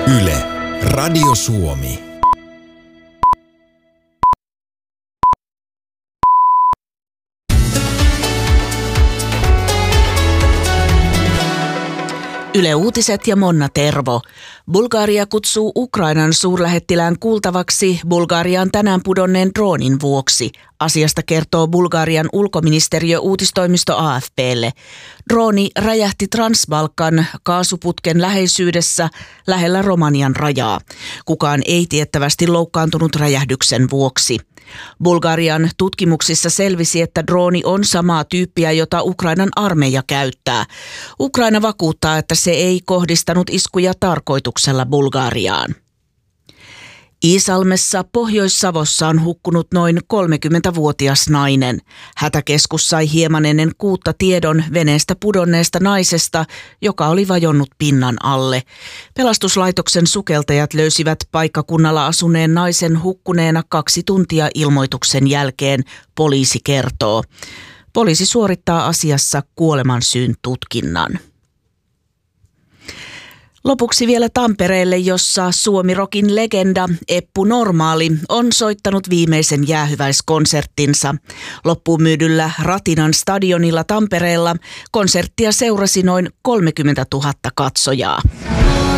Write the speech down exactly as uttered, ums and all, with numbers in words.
Yle, Radio Suomi. Yle Uutiset ja Monna Tervo. Bulgaria kutsuu Ukrainan suurlähettilään kuultavaksi Bulgariaan tänään pudonneen droonin vuoksi. Asiasta kertoo Bulgarian ulkoministeriö uutistoimisto A F P:lle. Drooni räjähti Transbalkan kaasuputken läheisyydessä lähellä Romanian rajaa. Kukaan ei tiettävästi loukkaantunut räjähdyksen vuoksi. Bulgarian tutkimuksissa selvisi, että drooni on samaa tyyppiä, jota Ukrainan armeija käyttää. Ukraina vakuuttaa, että se ei kohdistanut iskuja tarkoituksella Bulgariaan. Iisalmessa Pohjois-Savossa on hukkunut noin kolmekymmentävuotias nainen. Hätäkeskus sai hieman ennen kuutta tiedon veneestä pudonneesta naisesta, joka oli vajonnut pinnan alle. Pelastuslaitoksen sukeltajat löysivät paikkakunnalla asuneen naisen hukkuneena kaksi tuntia ilmoituksen jälkeen, poliisi kertoo. Poliisi suorittaa asiassa kuolemansyyn tutkinnan. Lopuksi vielä Tampereelle, jossa Suomi-rokin legenda Eppu Normaali on soittanut viimeisen jäähyväiskonserttinsa. Loppuun myydyllä Ratinan stadionilla Tampereella konserttia seurasi noin kolmekymmentätuhatta katsojaa.